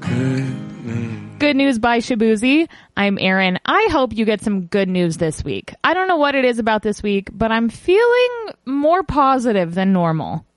Good news by Shabuzi. I'm Erin. I hope you get some good news this week. I don't know what it is about this week, but I'm feeling more positive than normal.